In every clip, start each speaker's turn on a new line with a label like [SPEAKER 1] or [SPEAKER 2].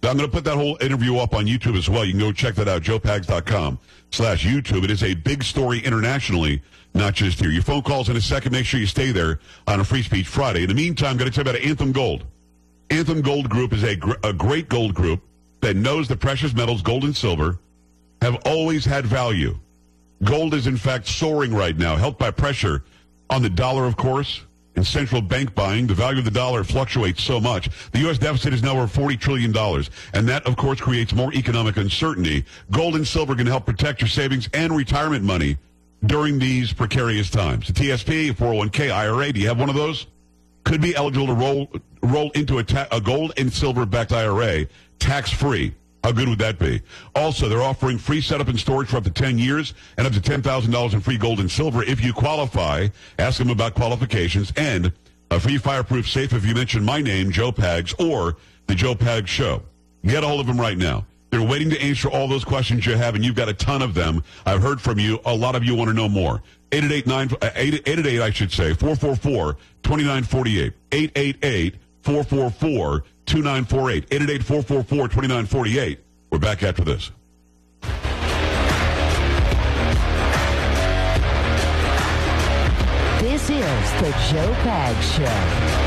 [SPEAKER 1] I'm going to put that whole interview up on YouTube as well. You can go check that out, joepags.com/YouTube. It is a big story internationally, not just here. Your phone calls in a second. Make sure you stay there on a Free Speech Friday. In the meantime, I'm going to tell you about Anthem Gold. Anthem Gold Group is a great gold group that knows the precious metals, gold and silver, have always had value. Gold is, in fact, soaring right now, helped by pressure on the dollar, of course, and central bank buying. The value of the dollar fluctuates so much. The U.S. deficit is now over $40 trillion, and that, of course, creates more economic uncertainty. Gold and silver can help protect your savings and retirement money during these precarious times. The TSP, 401k, IRA, do you have one of those? Could be eligible to roll into a gold and silver-backed IRA tax-free. How good would that be? Also, they're offering free setup and storage for up to 10 years and up to $10,000 in free gold and silver if you qualify. Ask them about qualifications and a free fireproof safe if you mention my name, Joe Pags, or The Joe Pags Show. Get a hold of them right now. They're waiting to answer all those questions you have, and you've got a ton of them. I've heard from you. A lot of you want to know more. 888, I should say, 444-2948. 888-444-2948. 888-444-2948. We're back after this.
[SPEAKER 2] This is the Joe Pags Show.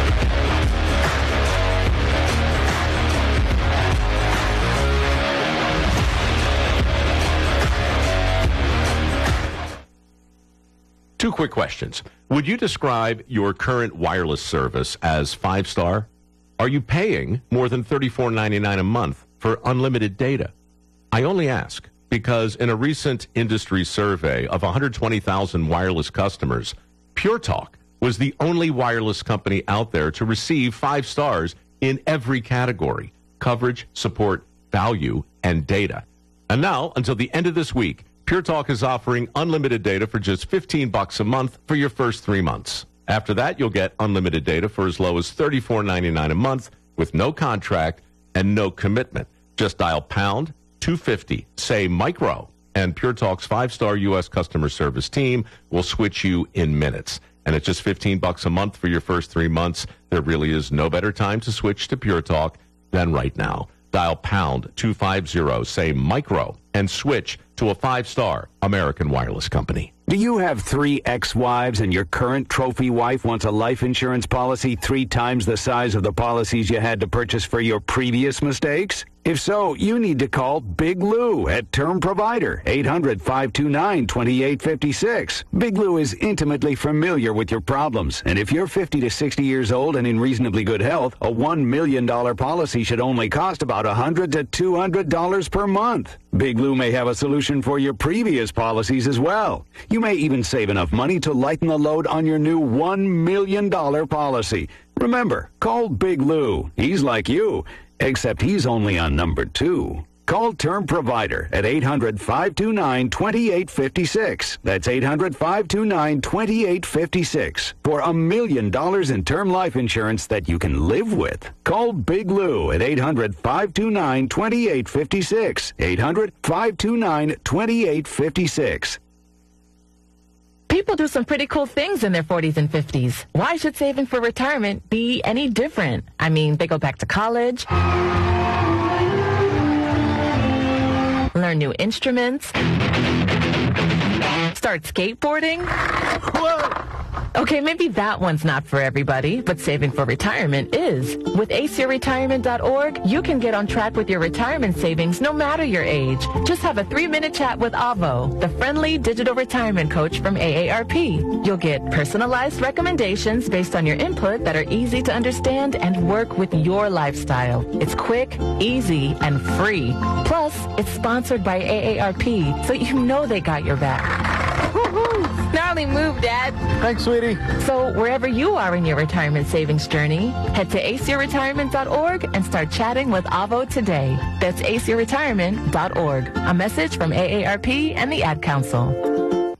[SPEAKER 3] Two quick questions. Would you describe your current wireless service as 5-star? Are you paying more than $34.99 a month for unlimited data? I only ask because in a recent industry survey of 120,000 wireless customers, Pure Talk was the only wireless company out there to receive 5 stars in every category: coverage, support, value, and data. And now, until the end of this week, Pure Talk is offering unlimited data for just $15 a month for your first 3 months. After that, you'll get unlimited data for as low as $34.99 a month with no contract and no commitment. Just dial pound 250, say micro, and Pure Talk's 5-star U.S. customer service team will switch you in minutes. And it's just $15 a month for your first 3 months. There really is no better time to switch to Pure Talk than right now. Dial pound 250, say micro, and switch to a 5-star American wireless company.
[SPEAKER 4] Do you have 3 ex-wives and your current trophy wife wants a life insurance policy 3 times the size of the policies you had to purchase for your previous mistakes? If so, you need to call Big Lou at Term Provider, 800-529-2856. Big Lou is intimately familiar with your problems, and if you're 50 to 60 years old and in reasonably good health, a $1 million policy should only cost about $100 to $200 per month. Big Lou may have a solution for your previous policies as well. You may even save enough money to lighten the load on your new $1 million policy. Remember, call Big Lou. He's like you, except he's only on number 2. Call Term Provider at 800-529-2856. That's 800-529-2856 for $1 million in term life insurance that you can live with. Call Big Lou at 800-529-2856. 800-529-2856.
[SPEAKER 5] People do some pretty cool things in their 40s and 50s. Why should saving for retirement be any different? I mean, they go back to college, learn new instruments, start skateboarding. Whoa! Okay, maybe that one's not for everybody, but saving for retirement is. With aceyourretirement.org, you can get on track with your retirement savings no matter your age. Just have a 3-minute chat with Avo, the friendly digital retirement coach from AARP. You'll get personalized recommendations based on your input that are easy to understand and work with your lifestyle. It's quick, easy, and free. Plus, it's sponsored by AARP, so you know they got your back. Gnarly move, Dad.
[SPEAKER 6] Thanks, sweetie.
[SPEAKER 5] So wherever you are in your retirement savings journey, head to aceyourretirement.org and start chatting with Avo today. That's aceyourretirement.org. A message from AARP and the Ad Council.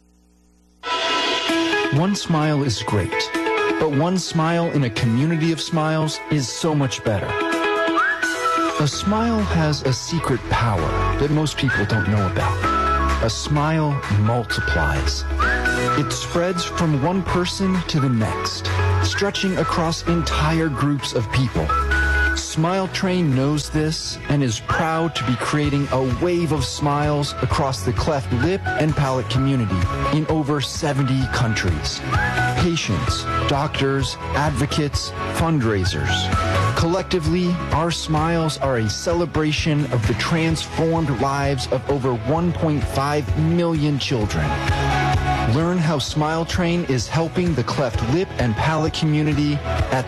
[SPEAKER 6] One smile is great, but one smile in a community of smiles is so much better. A smile has a secret power that most people don't know about. A smile multiplies. It spreads from one person to the next, stretching across entire groups of people. Smile Train knows this and is proud to be creating a wave of smiles across the cleft lip and palate community in over 70 countries. Patients, doctors, advocates, fundraisers. Collectively, our smiles are a celebration of the transformed lives of over 1.5 million children. Learn how Smile Train is helping the cleft lip and palate community at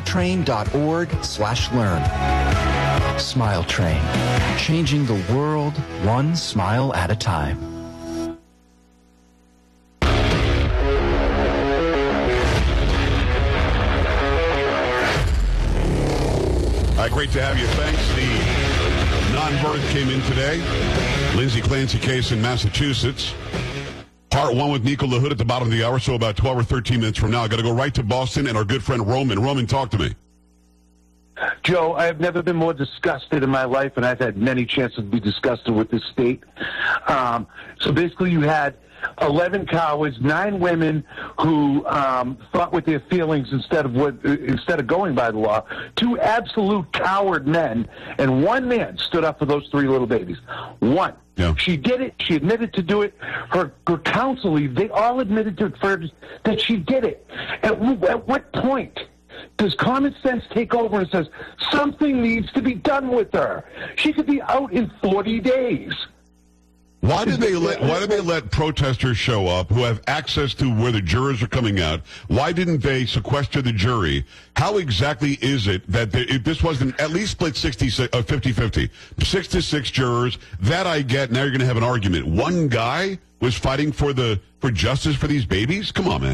[SPEAKER 6] smiletrain.org/learn. Smile Train, changing the world one smile at a time.
[SPEAKER 1] All right, great to have you. Thanks. The non-birth came in today. Lindsay Clancy case in Massachusetts. Part 1 with Nico LaHood at the bottom of the hour, so about 12 or 13 minutes from now. I got to go right to Boston and our good friend Roman. Roman, talk to me.
[SPEAKER 7] Joe, I have never been more disgusted in my life, and I've had many chances to be disgusted with this state. So basically you had 11 cowards, 9 women who fought with their feelings instead of going by the law, 2 absolute coward men, and 1 man stood up for those 3 little babies. 1. Yeah. She did it. She admitted to do it. Her counsel, they all admitted to it first that she did it. At what point does common sense take over and says something needs to be done with her? She could be out in 40 days.
[SPEAKER 1] Why did they let protesters show up who have access to where the jurors are coming out? Why didn't they sequester the jury? How exactly is it that if this wasn't at least split 50-50, 6 to 6 jurors, that I get. Now you're going to have an argument. 1 guy was fighting for justice for these babies? Come on, man.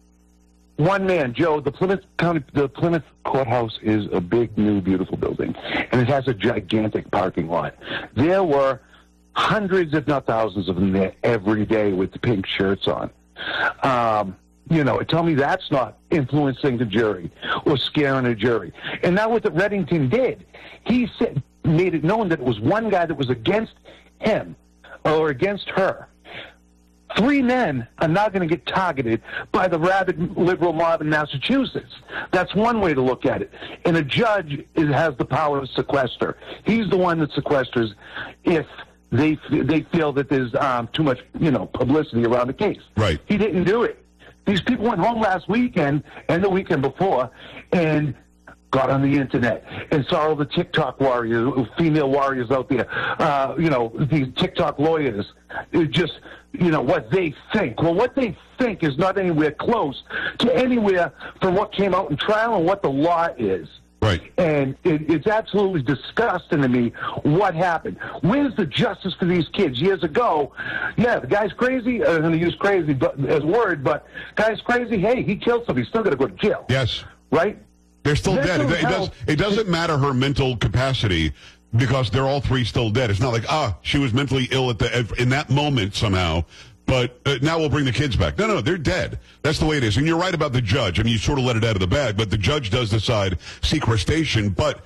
[SPEAKER 7] 1 man, Joe. The Plymouth courthouse is a big, new, beautiful building, and it has a gigantic parking lot. There were hundreds, if not thousands, of them there every day with the pink shirts on. Tell me that's not influencing the jury or scaring a jury. And now what Reddington did, he made it known that it was 1 guy that was against him or against her. 3 men are now going to get targeted by the rabid liberal mob in Massachusetts. That's one way to look at it. And a judge has the power to sequester. He's the one that sequesters if they feel that there's too much, publicity around the case.
[SPEAKER 1] Right.
[SPEAKER 7] He didn't do it. These people went home last weekend and the weekend before and got on the internet and saw all the TikTok warriors, female warriors out there, the TikTok lawyers, just, what they think. Well, what they think is not anywhere close to anywhere from what came out in trial and what the law is.
[SPEAKER 1] Right.
[SPEAKER 7] And it's absolutely disgusting to me what happened. Where's the justice for these kids? Years ago, yeah, the guy's crazy. I'm going to use crazy as a word, but guy's crazy. Hey, he killed somebody. He's still going to go to jail.
[SPEAKER 1] Yes.
[SPEAKER 7] Right?
[SPEAKER 1] They're still dead. It doesn't matter her mental capacity because they're all 3 still dead. It's not like, she was mentally ill in that moment somehow. But now we'll bring the kids back. No, they're dead. That's the way it is. And you're right about the judge. I mean, you sort of let it out of the bag, but the judge does decide sequestration, but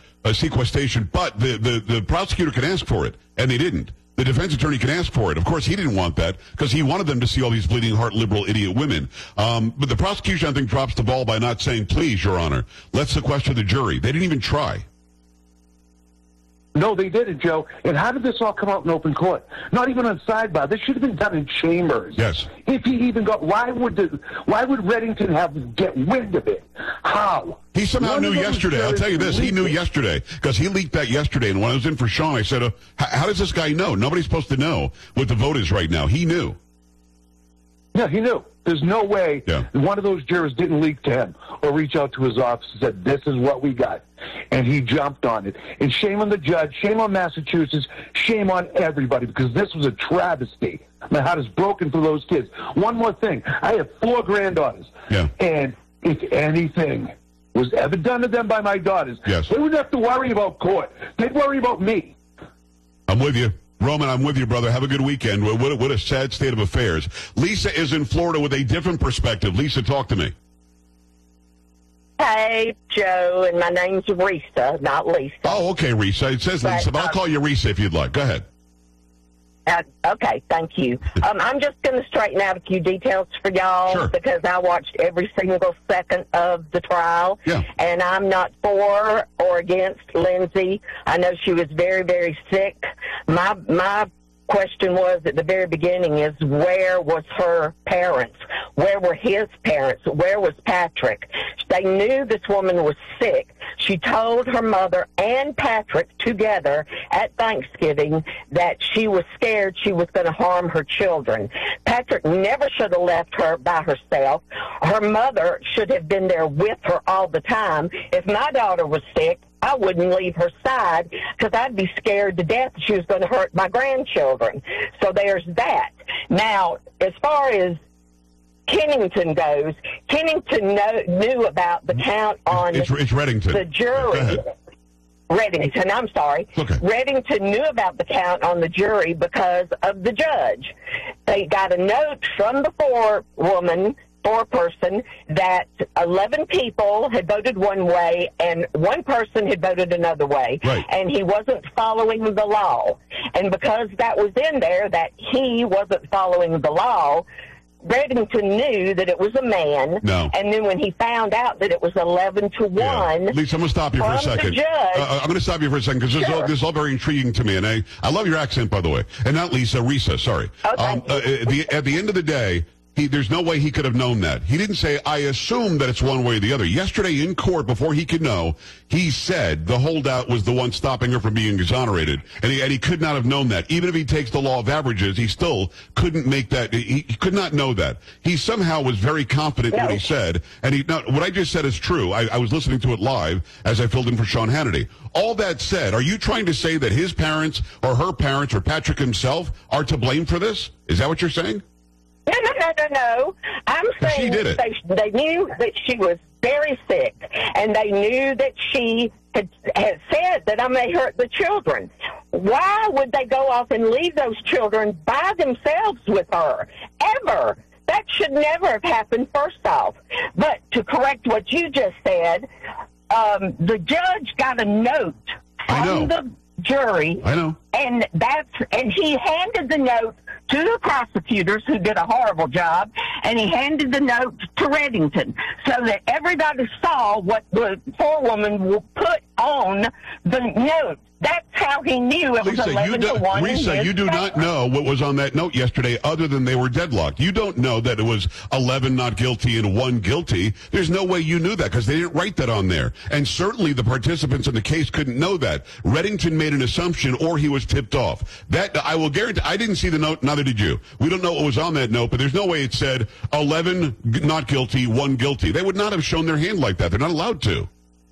[SPEAKER 1] the prosecutor can ask for it, and they didn't. The defense attorney can ask for it. Of course, he didn't want that because he wanted them to see all these bleeding heart liberal idiot women. But the prosecution, I think, drops the ball by not saying, please, Your Honor, let's sequester the jury. They didn't even try.
[SPEAKER 7] No, they didn't, Joe. And how did this all come out in open court? Not even on sidebar. This should have been done in chambers.
[SPEAKER 1] Yes.
[SPEAKER 7] If he even got, why would Reddington get wind of it? How?
[SPEAKER 1] He somehow knew yesterday. I'll tell you this. He knew yesterday because he leaked that yesterday. And when I was in for Sean, I said, how does this guy know? Nobody's supposed to know what the vote is right now. He knew.
[SPEAKER 7] Yeah, he knew. There's no way one of those jurors didn't leak to him or reach out to his office and said, this is what we got. And he jumped on it. And shame on the judge, shame on Massachusetts, shame on everybody because this was a travesty. My heart is broken for those kids. One more thing. I have 4 granddaughters.
[SPEAKER 1] Yeah.
[SPEAKER 7] And if anything was ever done to them by my daughters, they wouldn't have to worry about court. They'd worry about me.
[SPEAKER 1] I'm with you. Roman, I'm with you, brother. Have a good weekend. What a sad state of affairs. Lisa is in Florida with a different perspective. Lisa, talk to me.
[SPEAKER 8] Hey, Joe, and my name's Risa, not Lisa.
[SPEAKER 1] Oh, okay, Risa. It says Lisa, but I'll call you Risa if you'd like. Go ahead.
[SPEAKER 8] Okay, thank you. I'm just going to straighten out a few details for y'all
[SPEAKER 1] Sure.
[SPEAKER 8] because I watched every single second of the trial,
[SPEAKER 1] Yeah.
[SPEAKER 8] and I'm not for or against Lindsay. I know she was very, very sick. My question was at the very beginning is where was her parents? Where were his parents? Where was Patrick? They knew this woman was sick. She told her mother and Patrick together at Thanksgiving that she was scared she was going to harm her children. Patrick never should have left her by herself. Her mother should have been there with her all the time. If my daughter was sick, I wouldn't leave her side because I'd be scared to death she was going to hurt my grandchildren. So there's that. Now, as far as Kennington goes, Kennington knew about the count on
[SPEAKER 1] It's Reddington.
[SPEAKER 8] the jury.
[SPEAKER 1] Go ahead.
[SPEAKER 8] Reddington, I'm sorry.
[SPEAKER 1] Okay.
[SPEAKER 8] Reddington knew about the count on the jury because of the judge. They got a note from the four-person that 11 people had voted one way and one person had voted another way.
[SPEAKER 1] Right.
[SPEAKER 8] And he wasn't following the law. And because that was in there, that he wasn't following the law, Reddington knew that it was a man.
[SPEAKER 1] No.
[SPEAKER 8] And then when he found out that it was 11-1.
[SPEAKER 1] Yeah. Lisa, I'm going to stop you for a
[SPEAKER 8] from the
[SPEAKER 1] second.
[SPEAKER 8] judge-
[SPEAKER 1] I'm going to stop you for a second because
[SPEAKER 8] Sure.
[SPEAKER 1] this is all very intriguing to me. And I love your accent, by the way. And not Lisa, Risa, sorry.
[SPEAKER 8] Oh, thank you.
[SPEAKER 1] At the end of the day, there's no way he could have known that. He didn't say, I assume that it's one way or the other. Yesterday in court, before he could know, he said the holdout was the one stopping her from being exonerated. And he could not have known that. Even if he takes the law of averages, he still couldn't make that. He could not know that. He somehow was very confident in what he said. And what I just said is true. I was listening to it live as I filled in for Sean Hannity. All that said, are you trying to say that his parents or her parents or Patrick himself are to blame for this? Is that what you're saying?
[SPEAKER 8] No. I'm saying
[SPEAKER 1] she did it.
[SPEAKER 8] They knew that she was very sick, and they knew that she had said that I may hurt the children. Why would they go off and leave those children by themselves with her? Ever. That should never have happened, first off. But to correct what you just said, the judge got a note from the jury.
[SPEAKER 1] I know.
[SPEAKER 8] And he handed the note to the prosecutors, who did a horrible job, and he handed the note to Reddington so that everybody saw what the forewoman put on the note. That's how he knew it was 11-1.
[SPEAKER 1] Risa, you do not know what was on that note yesterday other than they were deadlocked. You don't know that it was 11 not guilty and 1 guilty. There's no way you knew that because they didn't write that on there. And certainly the participants in the case couldn't know that. Reddington made an assumption or he was tipped off. That I will guarantee. I didn't see the note, neither did you. We don't know what was on that note, but there's no way it said 11 not guilty, 1 guilty. They would not have shown their hand like that. They're not allowed to.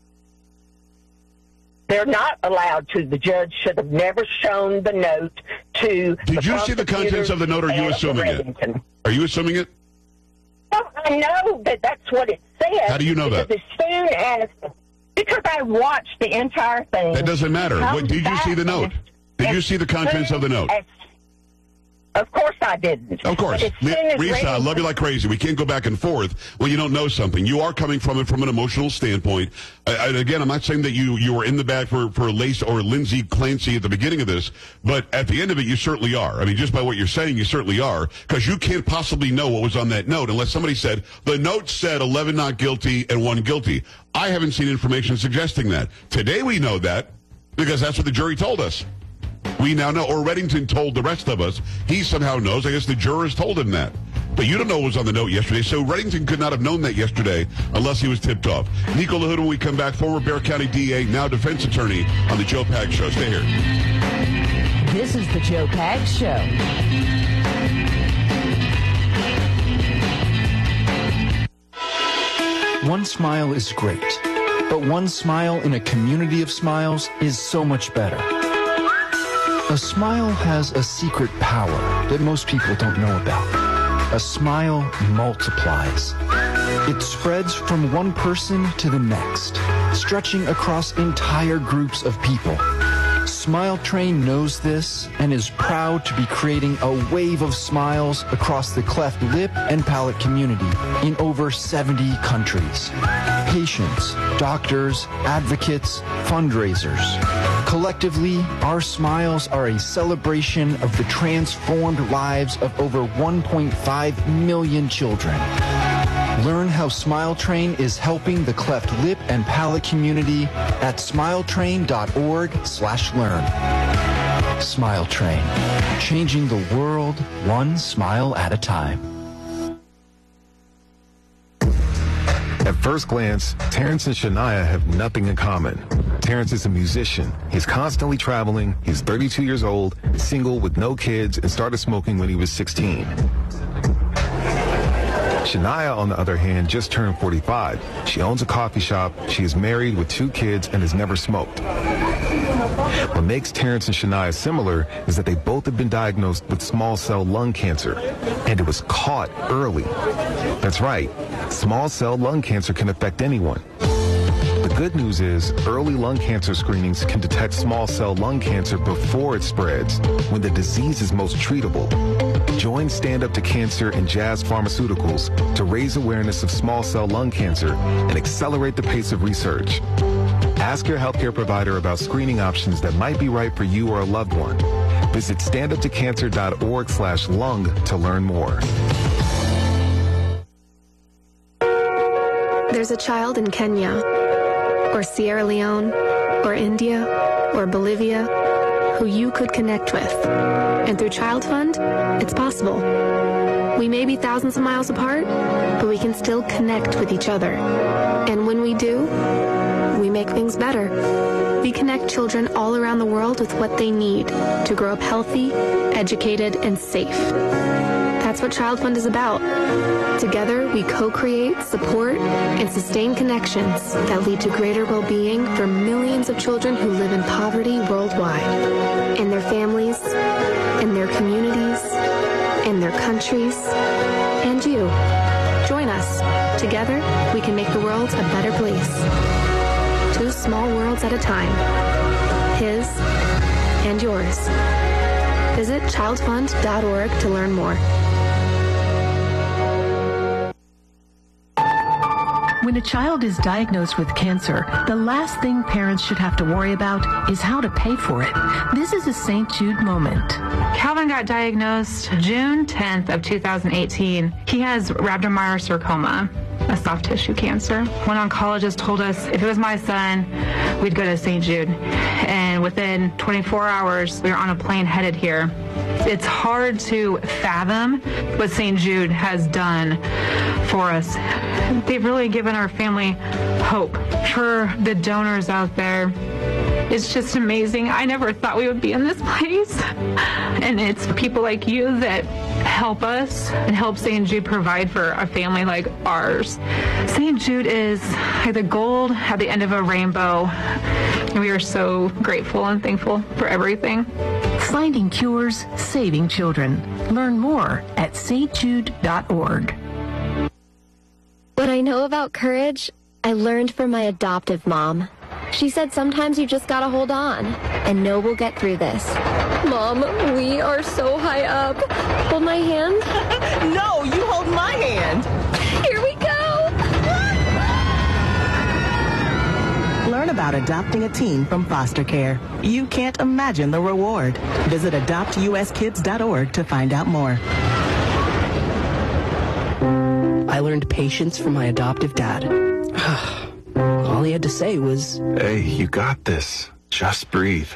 [SPEAKER 8] They're not allowed to. The judge should have never shown the note to
[SPEAKER 1] Did you see the contents of the note, or are you assuming it? Are you assuming it?
[SPEAKER 8] Well, I know that that's what it said.
[SPEAKER 1] How do you know that?
[SPEAKER 8] Because I watched the entire thing.
[SPEAKER 1] That doesn't matter. Did you see the note? Did you see the contents of the note?
[SPEAKER 8] Of course I didn't.
[SPEAKER 1] Of course. Risa, I love you like crazy. We can't go back and forth when you don't know something. You are coming from it from an emotional standpoint. And again, I'm not saying that you were in the bag for Lace or Lindsay Clancy at the beginning of this, but at the end of it, you certainly are. I mean, just by what you're saying, you certainly are, because you can't possibly know what was on that note unless somebody said, the note said 11 not guilty and 1 guilty. I haven't seen information suggesting that. Today we know that because that's what the jury told us. We now know, or Reddington told the rest of us. He somehow knows. I guess the jurors told him that. But you don't know what was on the note yesterday, so Reddington could not have known that yesterday unless he was tipped off. Nico LaHood, when we come back, former Bexar County DA, now defense attorney on the Joe Pags Show. Stay here.
[SPEAKER 2] This is the Joe Pags Show.
[SPEAKER 6] One smile is great, but one smile in a community of smiles is so much better. A smile has a secret power that most people don't know about. A smile multiplies. It spreads from one person to the next, stretching across entire groups of people. Smile Train knows this and is proud to be creating a wave of smiles across the cleft lip and palate community in over 70 countries. Patients, doctors, advocates, fundraisers, Collectively, our smiles are a celebration of the transformed lives of over 1.5 million children. Learn how Smile Train is helping the cleft lip and palate community at smiletrain.org/learn. Smile Train, changing the world one smile at a time.
[SPEAKER 9] At first glance, Terrence and Shania have nothing in common. Terrence is a musician. He's constantly traveling. He's 32 years old, single with no kids, and started smoking when he was 16. Shania, on the other hand, just turned 45. She owns a coffee shop. She is married with 2 kids and has never smoked. What makes Terrence and Shania similar is that they both have been diagnosed with small cell lung cancer, and it was caught early. That's right. Small cell lung cancer can affect anyone. The good news is early lung cancer screenings can detect small cell lung cancer before it spreads, when the disease is most treatable. Join Stand Up to Cancer and Jazz Pharmaceuticals to raise awareness of small cell lung cancer and accelerate the pace of research. Ask your healthcare provider about screening options that might be right for you or a loved one. Visit standuptocancer.org/lung to learn more.
[SPEAKER 10] There's a child in Kenya, or Sierra Leone, or India, or Bolivia, who you could connect with. And through Child Fund, it's possible. We may be thousands of miles apart, but we can still connect with each other. And when we do, we make things better. We connect children all around the world with what they need to grow up healthy, educated, and safe. That's what Child Fund is about. Together, we co-create, support, and sustain connections that lead to greater well-being for millions of children who live in poverty worldwide, in their families, in their communities, in their countries, and you. Join us. Together, we can make the world a better place. 2 small worlds at a time. His and yours. Visit childfund.org to learn more.
[SPEAKER 2] When a child is diagnosed with cancer, the last thing parents should have to worry about is how to pay for it. This is a St. Jude moment.
[SPEAKER 11] Calvin got diagnosed June 10th of 2018. He has rhabdomyosarcoma, a soft tissue cancer. One oncologist told us if it was my son, we'd go to St. Jude. And within 24 hours, we were on a plane headed here. It's hard to fathom what St. Jude has done for us. They've really given our family hope. For the donors out there, it's just amazing. I never thought we would be in this place. And it's people like you that help us and help St. Jude provide for a family like ours. St. Jude is like the gold at the end of a rainbow. And we are so grateful and thankful for everything.
[SPEAKER 2] Finding cures, saving children. Learn more at stjude.org.
[SPEAKER 12] What I know about courage, I learned from my adoptive mom. She said sometimes you just gotta hold on and know we'll get through this. Mom, we are so high up. Hold my hand.
[SPEAKER 13] No, you hold my hand.
[SPEAKER 12] Here we go.
[SPEAKER 13] Learn about adopting a teen from foster care. You can't imagine the reward. Visit adoptuskids.org to find out more.
[SPEAKER 14] I learned patience from my adoptive dad. All he had to say was,
[SPEAKER 15] "Hey, you got this. Just breathe."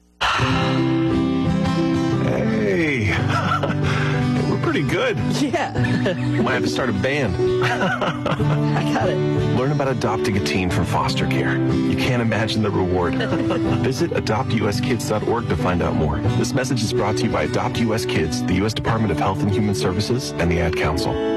[SPEAKER 15] Hey, we're pretty good.
[SPEAKER 14] Yeah.
[SPEAKER 15] We might have to start a band.
[SPEAKER 14] I got it.
[SPEAKER 15] Learn about adopting a teen from foster care. You can't imagine the reward. Visit adoptuskids.org to find out more. This message is brought to you by Adopt US Kids, the U.S. Department of Health and Human Services, and the Ad Council.